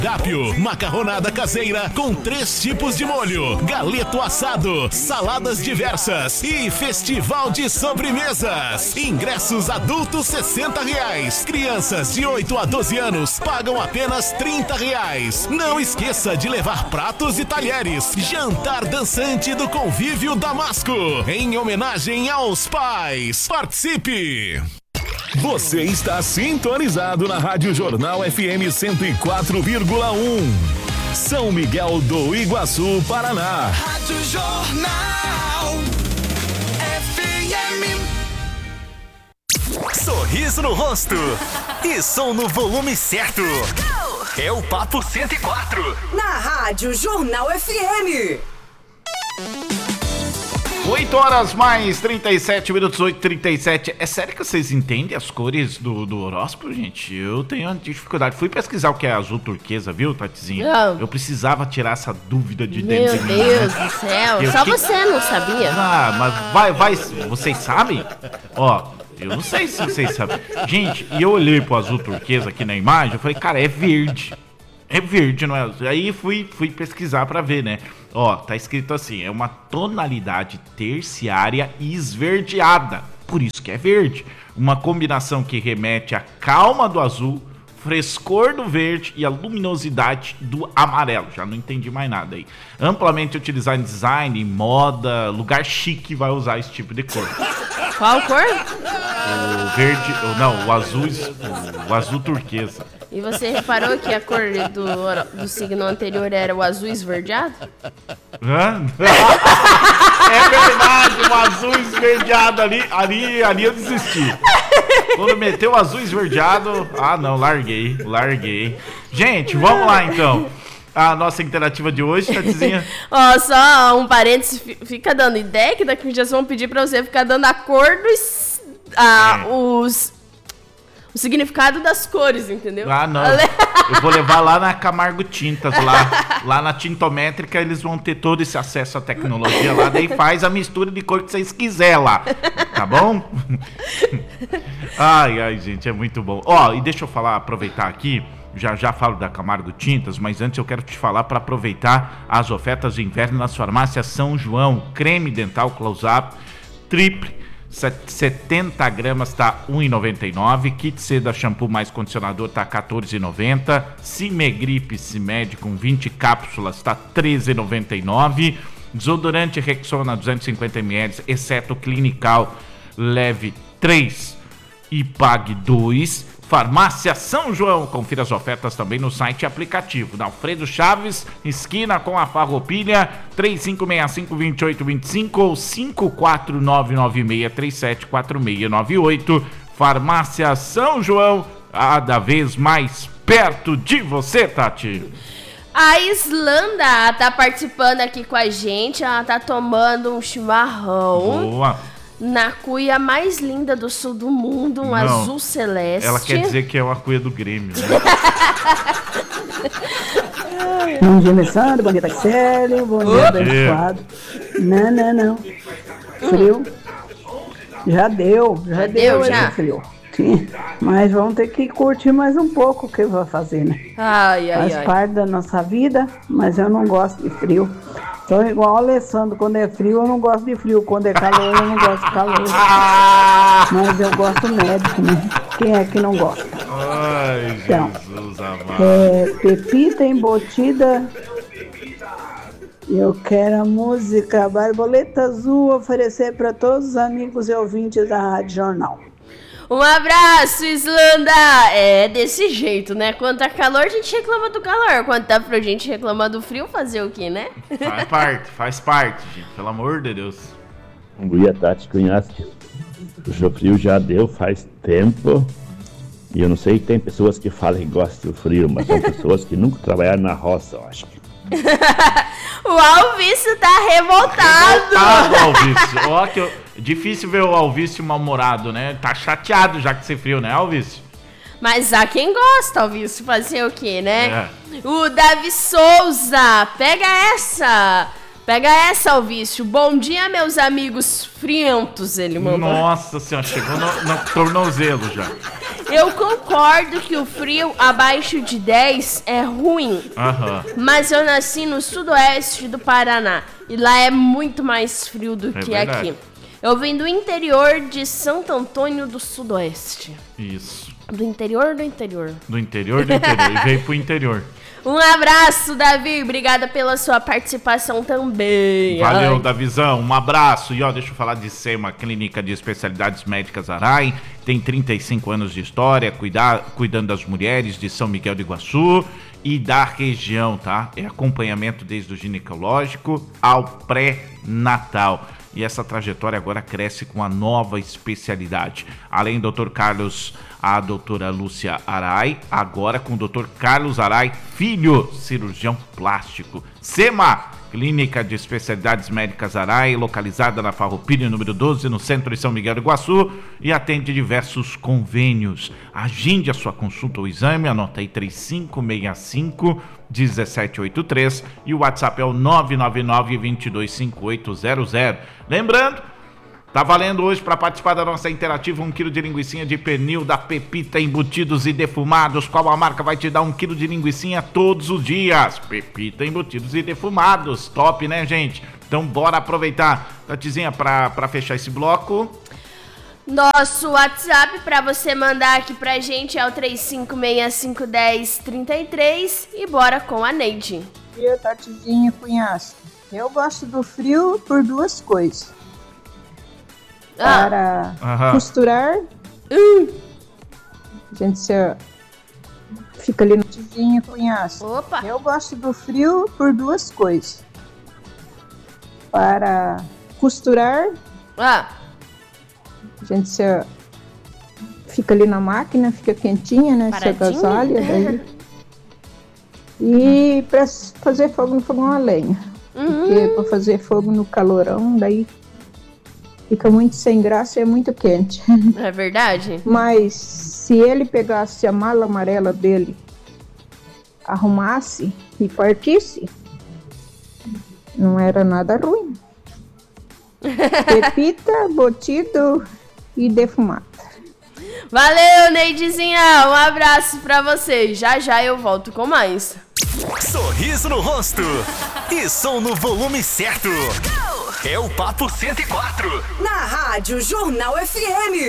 Cardápio, macarronada caseira com 3 tipos de molho, galeto assado, saladas diversas e festival de sobremesas. Ingressos adultos R$60. Crianças de 8 a 12 anos pagam apenas R$30. Não esqueça de levar pratos e talheres. Jantar dançante do Convívio Damasco, em homenagem aos pais. Participe! Você está sintonizado na Rádio Jornal FM 104,1. São Miguel do Iguaçu, Paraná. Rádio Jornal FM. Sorriso no rosto e som no volume certo. É o Papo 104. Na Rádio Jornal FM. 8 horas mais 37 minutos, 8h37. É sério que vocês entendem as cores do horóscopo, gente? Eu tenho dificuldade. Fui pesquisar o que é azul turquesa, viu, Tatizinha? Não. Eu precisava tirar essa dúvida de dentro de mim. Meu Deus do céu. Só você não sabia? Ah, mas vai. Vocês sabem? Ó, eu não sei se vocês sabem. Gente, e eu olhei pro azul turquesa aqui na imagem, eu falei, cara, é verde. É verde, não é? Aí fui pesquisar pra ver, né? Ó, tá escrito assim, é uma tonalidade terciária esverdeada. Por isso que é verde. Uma combinação que remete à calma do azul, frescor do verde e a luminosidade do amarelo. Já não entendi mais nada aí. Amplamente utilizado em design, moda, lugar chique vai usar esse tipo de cor. Qual cor? O verde, não, o azul turquesa. E você reparou que a cor do signo anterior era o azul esverdeado? Hã? É verdade, o azul esverdeado ali eu desisti. Quando meteu o azul esverdeado, não, larguei. Gente, vamos lá então. A nossa interativa de hoje, Tatizinha. Ó, só um parênteses, fica dando ideia que daqui a gente vão pedir pra você ficar dando a cor o significado das cores, entendeu? Ah, não. Eu vou levar lá na Camargo Tintas, lá na Tintométrica, eles vão ter todo esse acesso à tecnologia lá, daí faz a mistura de cor que vocês quiserem lá, tá bom? Ai, gente, é muito bom. Ó, e deixa eu aproveitar aqui, já falo da Camargo Tintas, mas antes eu quero te falar para aproveitar as ofertas de inverno nas farmácias São João. Creme dental Close-Up Triple 70 gramas tá R$1,99. Kit Seda shampoo mais condicionador tá R$14,90. Cimegrip Cimed com 20 cápsulas tá R$13,99. Desodorante Rexona 250ml, exceto Clinical, leve 3 e pague 2. Farmácia São João, confira as ofertas também no site e aplicativo. Na Alfredo Chaves, esquina com a Farroupilha, 3565-2825 ou 54996374698. Farmácia São João, cada vez mais perto de você, Tati. A Islanda tá participando aqui com a gente, ela tá tomando um chimarrão. Boa. Na cuia mais linda do sul do mundo, um azul celeste. Ela quer dizer que é uma cuia do Grêmio, né? Bom dia, Alessandro. Bom dia, Taxélio. Bom dia, abençoado. Não. Frio. Já deu frio. Sim, mas vamos ter que curtir mais um pouco o que eu vou fazer, né? Faz parte da nossa vida, mas eu não gosto de frio. Então, igual o Alessandro, quando é frio eu não gosto de frio, quando é calor eu não gosto de calor. Mas eu gosto médico, né? Quem é que não gosta? Ai, então, Jesus amado. Pepita embotida. Eu quero a música Borboleta Azul oferecer para todos os amigos e ouvintes da Rádio Jornal. Um abraço, Islanda! É desse jeito, né? Quando tá calor, a gente reclama do calor. Quando tá frio, a gente reclama do frio. Fazer o quê, né? Faz parte, gente. Pelo amor de Deus. Bom dia, Tati Cunhasque. O frio já deu faz tempo. E eu não sei, tem pessoas que falam que gostam do frio, mas são pessoas que nunca trabalharam na roça, eu acho. O Alvício tá revoltado. Alvício. Ó, difícil ver o Alvício mal-humorado, né? Tá chateado já com esse frio, né, Alvício? Mas há quem gosta, Alvício, fazer o quê, né? O Davi Souza, pega essa. Pega essa, Alvício. Bom dia, meus amigos frientos, ele mandou. Nossa senhora, chegou no tornozelo já. Eu concordo que o frio abaixo de 10 é ruim. Mas eu nasci no sudoeste do Paraná. E lá é muito mais frio do que verdade. aqui. Eu vim do interior de Santo Antônio do Sudoeste. Isso. Do interior do interior. Do interior do interior. E veio pro interior. Um abraço, Davi. Obrigada pela sua participação também. Valeu, Davizão. Um abraço. E ó, deixa eu falar de SEMA, Clínica de Especialidades Médicas Arai. Tem 35 anos de história, cuidando das mulheres de São Miguel do Iguaçu e da região, tá? É acompanhamento desde o ginecológico ao pré-natal. E essa trajetória agora cresce com a nova especialidade. Além do Dr. Carlos, a doutora Lúcia Arai, agora com o Dr. Carlos Arai, filho, cirurgião plástico. SEMA, Clínica de Especialidades Médicas Arai, localizada na Farroupilha, número 12, no centro de São Miguel do Iguaçu, e atende diversos convênios. Agende a sua consulta ou exame, anota aí 3565-1783 e o WhatsApp é o 999-225800. Lembrando, tá valendo hoje para participar da nossa interativa 1 kg de linguicinha de pernil da Pepita Embutidos e Defumados. Qual a marca vai te dar 1 kg de linguicinha todos os dias? Pepita Embutidos e Defumados. Top, né, gente? Então bora aproveitar. Tatizinha, para fechar esse bloco. Nosso WhatsApp para você mandar aqui pra gente é o 35651033 e bora com a Neide. Eu, Tatizinha Cunhaço. Eu gosto do frio por duas coisas. Para costurar, a gente fica ali no Tatizinha Cunhaço. Opa! Eu gosto do frio por duas coisas. Para costurar, a gente fica ali na máquina, fica quentinha, né? Se agasalha daí. E para fazer fogo no fogão a lenha. Porque para fazer fogo no calorão, daí fica muito sem graça e é muito quente. É verdade? Mas se ele pegasse a mala amarela dele, arrumasse e partisse, não era nada ruim. Pepita, botido e defumado. Valeu, Neidezinha. Um abraço pra você. Já já eu volto com mais. Sorriso no rosto e som no volume certo. É o Papo 104. Na Rádio Jornal FM.